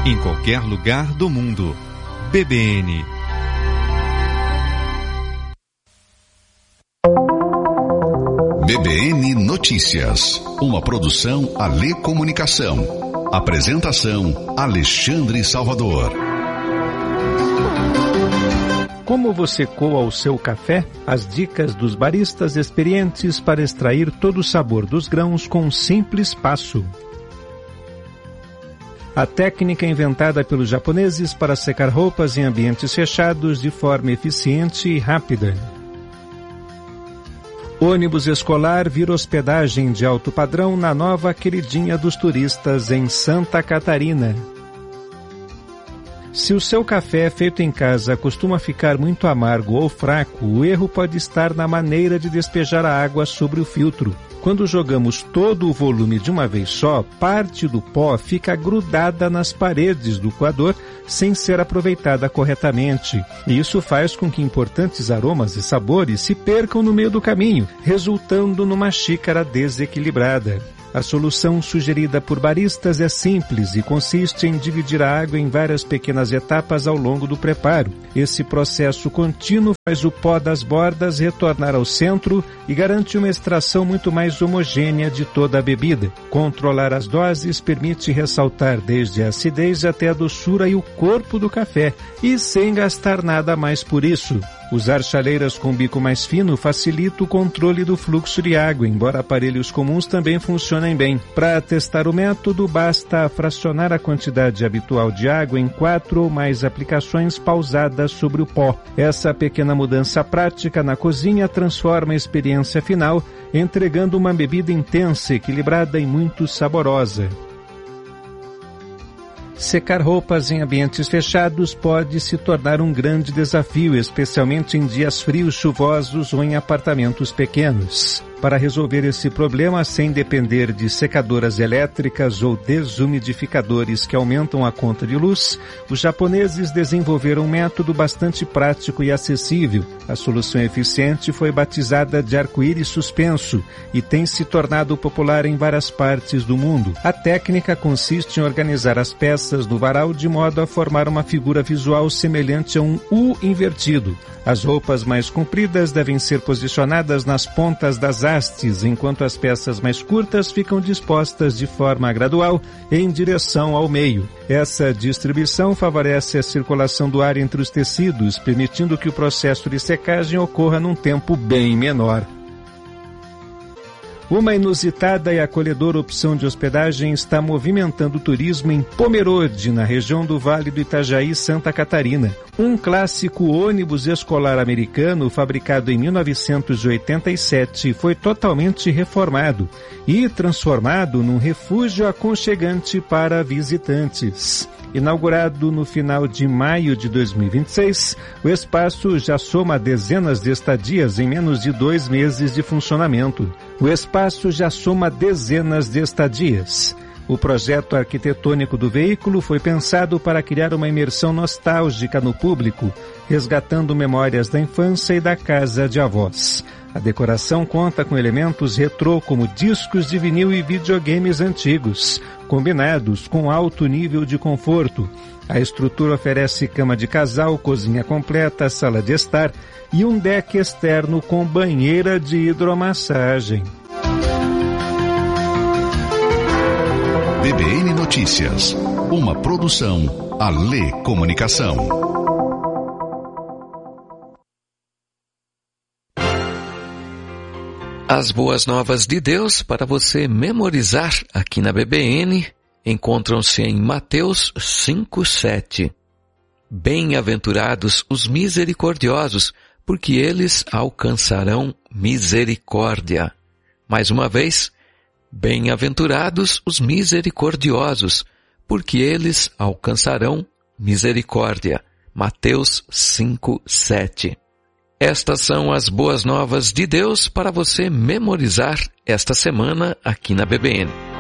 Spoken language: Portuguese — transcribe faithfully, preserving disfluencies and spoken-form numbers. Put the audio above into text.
em qualquer lugar do mundo. B B N. B B N Notícias, uma produção Alê Comunicação. Apresentação Alexandre Salvador. Como você coa o seu café? As dicas dos baristas experientes para extrair todo o sabor dos grãos com um simples passo. A técnica inventada pelos japoneses para secar roupas em ambientes fechados de forma eficiente e rápida. Ônibus escolar vira hospedagem de alto padrão na nova queridinha dos turistas em Santa Catarina. Se o seu café feito em casa costuma ficar muito amargo ou fraco, o erro pode estar na maneira de despejar a água sobre o filtro. Quando jogamos todo o volume de uma vez só, parte do pó fica grudada nas paredes do coador sem ser aproveitada corretamente. E isso faz com que importantes aromas e sabores se percam no meio do caminho, resultando numa xícara desequilibrada. A solução sugerida por baristas é simples e consiste em dividir a água em várias pequenas etapas ao longo do preparo. Esse processo contínuo faz o pó das bordas retornar ao centro e garante uma extração muito mais homogênea de toda a bebida. Controlar as doses permite ressaltar desde a acidez até a doçura e o corpo do café, e sem gastar nada mais por isso. Usar chaleiras com bico mais fino facilita o controle do fluxo de água, embora aparelhos comuns também funcionem bem. Para testar o método, basta fracionar a quantidade habitual de água em quatro ou mais aplicações pausadas sobre o pó. Essa pequena mudança prática na cozinha transforma a experiência final, entregando uma bebida intensa, equilibrada e muito saborosa. Secar roupas em ambientes fechados pode se tornar um grande desafio, especialmente em dias frios, chuvosos ou em apartamentos pequenos. Para resolver esse problema sem depender de secadoras elétricas ou desumidificadores que aumentam a conta de luz, os japoneses desenvolveram um método bastante prático e acessível. A solução eficiente foi batizada de arco-íris suspenso e tem se tornado popular em várias partes do mundo. A técnica consiste em organizar as peças do varal de modo a formar uma figura visual semelhante a um U invertido. As roupas mais compridas devem ser posicionadas nas pontas das hastes, enquanto as peças mais curtas ficam dispostas de forma gradual em direção ao meio. Essa distribuição favorece a circulação do ar entre os tecidos, permitindo que o processo de secagem ocorra num tempo bem menor. Uma inusitada e acolhedora opção de hospedagem está movimentando o turismo em Pomerode, na região do Vale do Itajaí, Santa Catarina. Um clássico ônibus escolar americano, fabricado em mil novecentos e oitenta e sete, foi totalmente reformado e transformado num refúgio aconchegante para visitantes. Inaugurado no final de maio de dois mil e vinte e seis, o espaço já soma dezenas de estadias em menos de dois meses de funcionamento. O espaço já soma dezenas de estadias. O projeto arquitetônico do veículo foi pensado para criar uma imersão nostálgica no público, resgatando memórias da infância e da casa de avós. A decoração conta com elementos retrô como discos de vinil e videogames antigos, combinados com alto nível de conforto. A estrutura oferece cama de casal, cozinha completa, sala de estar e um deck externo com banheira de hidromassagem. B B N Notícias, uma produção Alê Comunicação. As boas novas de Deus para você memorizar aqui na B B N encontram-se em Mateus cinco, sete. Bem-aventurados os misericordiosos, porque eles alcançarão misericórdia. Mais uma vez, bem-aventurados os misericordiosos, porque eles alcançarão misericórdia. Mateus cinco, sete. Estas são as boas novas de Deus para você memorizar esta semana aqui na B B N.